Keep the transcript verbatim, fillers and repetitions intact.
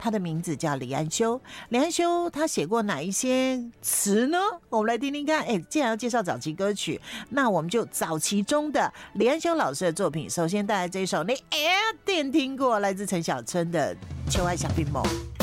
他的名字叫李安修。李安修他写过哪一些词呢？我们来听听看。哎，既然要介绍早期歌曲，那我们就早期中的李安修老师的作品。首先带来这一首你一定听过，来自陈小春的《秋爱小冰梦》。